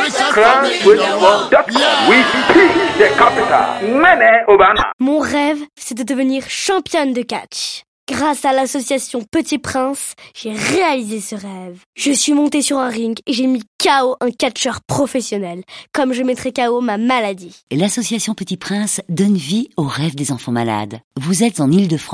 Mon rêve, c'est de devenir championne de catch. Grâce à l'association Petit Prince, j'ai réalisé ce rêve. Je suis montée sur un ring et j'ai mis KO un catcheur professionnel, comme je mettrai KO ma maladie. L'association Petit Prince donne vie aux rêves des enfants malades. Vous êtes en Île-de-France.